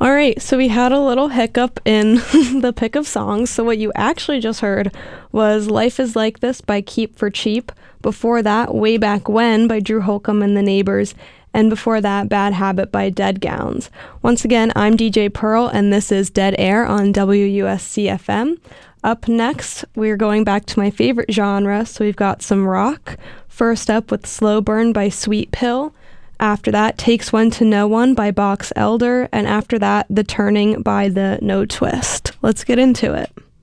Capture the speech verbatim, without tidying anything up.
All right, so we had a little hiccup in the pick of songs. So what you actually just heard was Life is Like This by Keep for Cheap. Before that, Way Back When by Drew Holcomb and the Neighbors. And before that, Bad Habit by Dead Gowns. Once again, I'm D J Pearl, and this is Dead Air on W U S C F M. Up next, we're going back to my favorite genre, so we've got some rock. First up with Slow Burn by Sweet Pill. After that, Takes One to Know One by Box Elder. And after that, The Turning by the No Twist. Let's get into it.